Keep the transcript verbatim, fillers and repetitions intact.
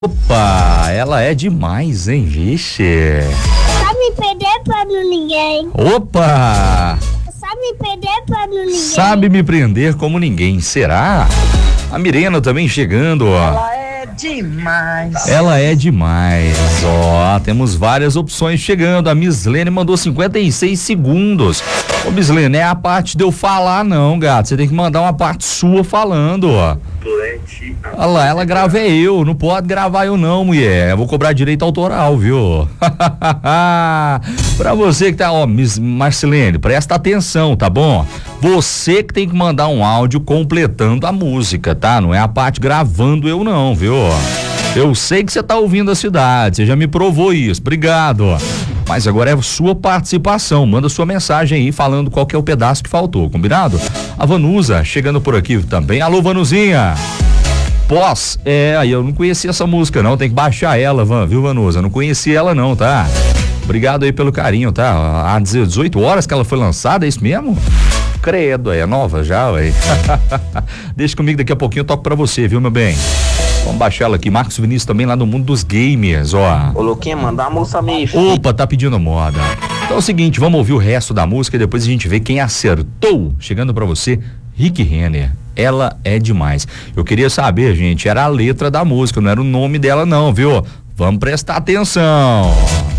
Opa, ela é demais, hein, vixe. Sabe perder pra ninguém. Opa, Sabe perder pra ninguém. sabe me prender como ninguém, será? A Mirena também chegando, ó. Ela é demais. Ela é demais, ó, temos várias opções chegando. A Miss Lene mandou cinquenta e seis segundos. Ô, Miss Lene, é a parte de eu falar não, gato, você tem que mandar uma parte sua falando, ó. Olha lá, ela grava é eu, não pode gravar eu não, mulher, eu vou cobrar direito autoral, viu? Pra você que tá, ó, Miss Marcelene, presta atenção, tá bom? Você que tem que mandar um áudio completando a música, tá? Não é a parte gravando eu não, viu? Eu sei que você tá ouvindo a cidade, você já me provou isso, obrigado. Mas agora é sua participação, manda sua mensagem aí falando qual que é o pedaço que faltou, combinado? A Vanusa chegando por aqui também. Alô, Vanuzinha. Pós, é, aí eu não conhecia essa música não, tem que baixar ela, Van, viu, Vanusa? Não conhecia ela não, tá? Obrigado aí pelo carinho, tá? Há dezoito horas que ela foi lançada, é isso mesmo? Credo, é nova já, ué. Deixa comigo, daqui a pouquinho eu toco pra você, viu, meu bem? Vamos baixar ela aqui, Marcos Vinícius também lá no mundo dos gamers, ó. Ô, Luquinha, mandar a moça meio. Opa, tá pedindo moda. Então é o seguinte, vamos ouvir o resto da música e depois a gente vê quem acertou. Chegando pra você, Rick Renner. Ela é demais. Eu queria saber, gente, era a letra da música, não era o nome dela não, viu? Vamos prestar atenção.